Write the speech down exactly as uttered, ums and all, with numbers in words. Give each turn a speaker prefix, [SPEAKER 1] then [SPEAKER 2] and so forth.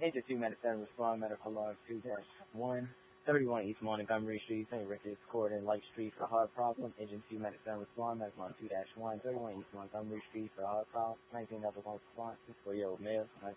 [SPEAKER 1] Agency Medicine Respond Medical Log two dash one. thirty-one East Montgomery Street, Saint Richard's Court, and Light Street for heart problem. Agency Medicine Respond Medical Log two dash one. thirty-one East Montgomery Street for heart problem. nineteen other responses for your male.